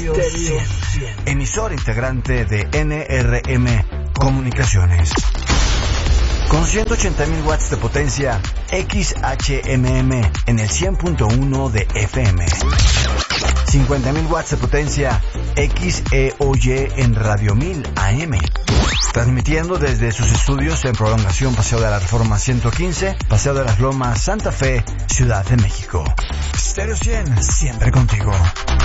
Stereo 100, emisor integrante de NRM Comunicaciones. Con 180.000 watts de potencia XHMM en el 100.1 de FM. 50.000 watts de potencia XEOY en Radio 1000 AM. Transmitiendo desde sus estudios en Prolongación Paseo de la Reforma 115, Paseo de las Lomas, Santa Fe, Ciudad de México. Stereo 100, siempre contigo.